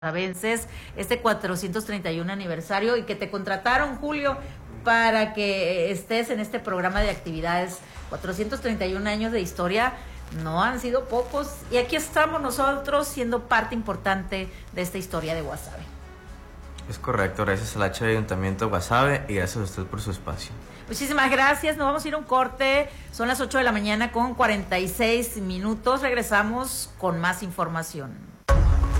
Vences este 431 aniversario y que te contrataron, Julio, para que estés en este programa de actividades. 431 años de historia no han sido pocos y aquí estamos nosotros siendo parte importante de esta historia de Guasave. Es correcto, gracias al Ayuntamiento de Guasave y gracias a usted por su espacio. Muchísimas gracias, nos vamos a ir a un corte, son las 8 de la mañana con 46 minutos, regresamos con más información.